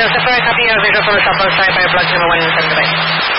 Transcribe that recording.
Christopher, copy your visual for Southwest Sci-Fi, plug number 1 in 7 device.